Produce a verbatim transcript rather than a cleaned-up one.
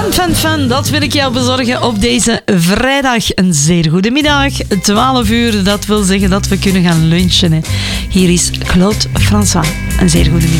Fun, fun, fun. Dat wil ik jou bezorgen op deze vrijdag. Een zeer goede middag. twaalf uur, dat wil zeggen dat we kunnen gaan lunchen. Hè. Hier is Claude François. Een zeer goede middag.